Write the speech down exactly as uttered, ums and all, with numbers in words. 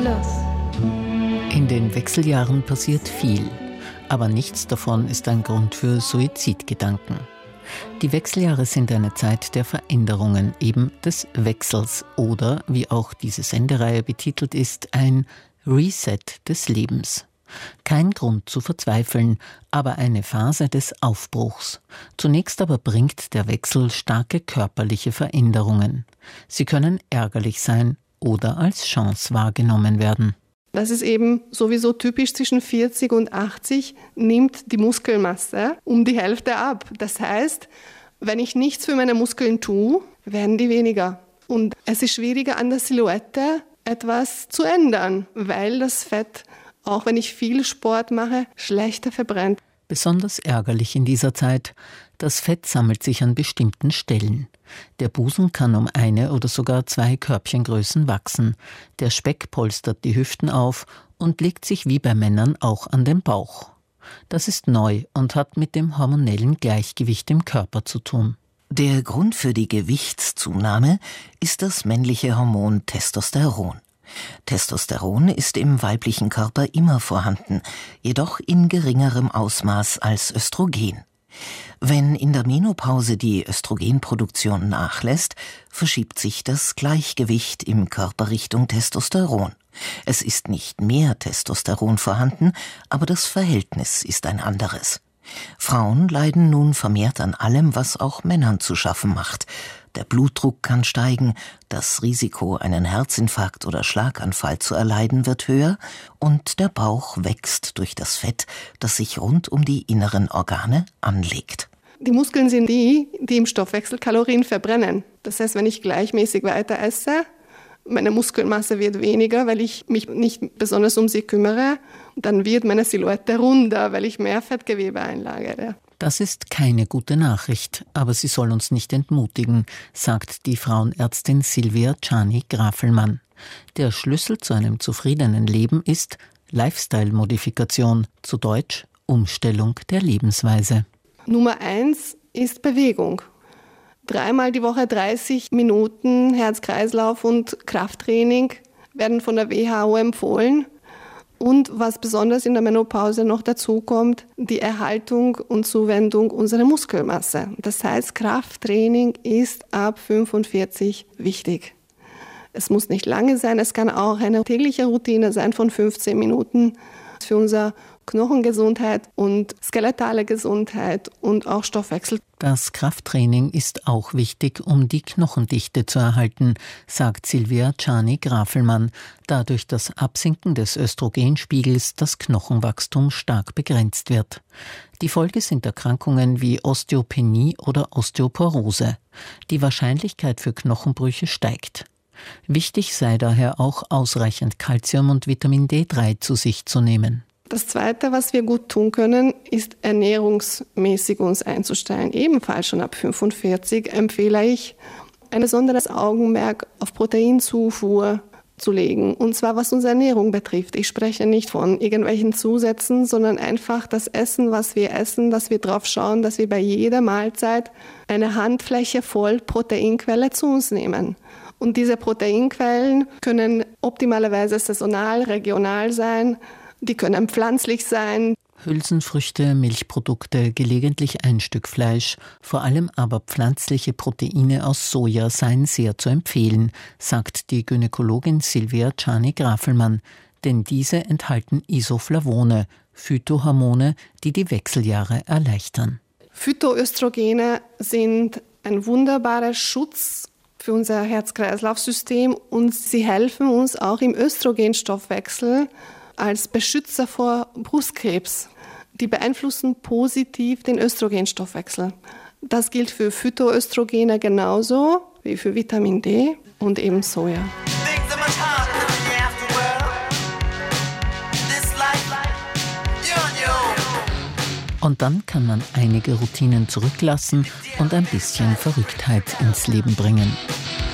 los. In den Wechseljahren passiert viel, aber nichts davon ist ein Grund für Suizidgedanken. Die Wechseljahre sind eine Zeit der Veränderungen, eben des Wechsels oder, wie auch diese Sendereihe betitelt ist, ein Reset des Lebens. Kein Grund zu verzweifeln, aber eine Phase des Aufbruchs. Zunächst aber bringt der Wechsel starke körperliche Veränderungen. Sie können ärgerlich sein oder als Chance wahrgenommen werden. Das ist eben sowieso typisch zwischen vierzig und achtzig, nimmt die Muskelmasse um die Hälfte ab. Das heißt, wenn ich nichts für meine Muskeln tue, werden die weniger. Und es ist schwieriger an der Silhouette etwas zu ändern, weil das Fett, auch wenn ich viel Sport mache, schlechter verbrennt. Besonders ärgerlich in dieser Zeit: Das Fett sammelt sich an bestimmten Stellen. Der Busen kann um eine oder sogar zwei Körbchengrößen wachsen. Der Speck polstert die Hüften auf und legt sich wie bei Männern auch an den Bauch. Das ist neu und hat mit dem hormonellen Gleichgewicht im Körper zu tun. Der Grund für die Gewichtszunahme ist das männliche Hormon Testosteron. Testosteron ist im weiblichen Körper immer vorhanden, jedoch in geringerem Ausmaß als Östrogen. Wenn in der Menopause die Östrogenproduktion nachlässt, verschiebt sich das Gleichgewicht im Körper Richtung Testosteron. Es ist nicht mehr Testosteron vorhanden, aber das Verhältnis ist ein anderes. Frauen leiden nun vermehrt an allem, was auch Männern zu schaffen macht. Der Blutdruck kann steigen, das Risiko, einen Herzinfarkt oder Schlaganfall zu erleiden, wird höher und der Bauch wächst durch das Fett, das sich rund um die inneren Organe anlegt. Die Muskeln sind die, die im Stoffwechsel Kalorien verbrennen. Das heißt, wenn ich gleichmäßig weiter esse, meine Muskelmasse wird weniger, weil ich mich nicht besonders um sie kümmere, dann wird meine Silhouette runder, weil ich mehr Fettgewebe einlagere. Das ist keine gute Nachricht, aber sie soll uns nicht entmutigen, sagt die Frauenärztin Silvia Czarny-Grafelmann. Der Schlüssel zu einem zufriedenen Leben ist Lifestyle-Modifikation, zu Deutsch Umstellung der Lebensweise. Nummer eins ist Bewegung. Dreimal die Woche dreißig Minuten Herz-Kreislauf- und Krafttraining werden von der W H O empfohlen. Und was besonders in der Menopause noch dazu kommt, die Erhaltung und Zuwendung unserer Muskelmasse. Das heißt, Krafttraining ist ab fünfundvierzig wichtig. Es muss nicht lange sein, es kann auch eine tägliche Routine sein von fünfzehn Minuten für unsere Knochengesundheit und skeletale Gesundheit und auch Stoffwechsel. Das Krafttraining ist auch wichtig, um die Knochendichte zu erhalten, sagt Silvia Czarny-Grafelmann, da durch das Absinken des Östrogenspiegels das Knochenwachstum stark begrenzt wird. Die Folge sind Erkrankungen wie Osteopenie oder Osteoporose. Die Wahrscheinlichkeit für Knochenbrüche steigt. Wichtig sei daher auch, ausreichend Calcium und Vitamin D drei zu sich zu nehmen. Das Zweite, was wir gut tun können, ist ernährungsmäßig uns einzustellen. Ebenfalls schon ab fünfundvierzig empfehle ich, ein besonderes Augenmerk auf Proteinzufuhr zu legen. Und zwar was unsere Ernährung betrifft. Ich spreche nicht von irgendwelchen Zusätzen, sondern einfach das Essen, was wir essen, dass wir darauf schauen, dass wir bei jeder Mahlzeit eine Handfläche voll Proteinquelle zu uns nehmen. Und diese Proteinquellen können optimalerweise saisonal, regional sein. Die können pflanzlich sein. Hülsenfrüchte, Milchprodukte, gelegentlich ein Stück Fleisch, vor allem aber pflanzliche Proteine aus Soja seien sehr zu empfehlen, sagt die Gynäkologin Silvia Czarny-Grafelmann, denn diese enthalten Isoflavone, Phytohormone, die die Wechseljahre erleichtern. Phytoöstrogene sind ein wunderbarer Schutz für unser Herz-Kreislauf-System und sie helfen uns auch im Östrogenstoffwechsel als Beschützer vor Brustkrebs. Die beeinflussen positiv den Östrogenstoffwechsel. Das gilt für Phytoöstrogene genauso wie für Vitamin D und eben Soja. Und dann kann man einige Routinen zurücklassen und ein bisschen Verrücktheit ins Leben bringen.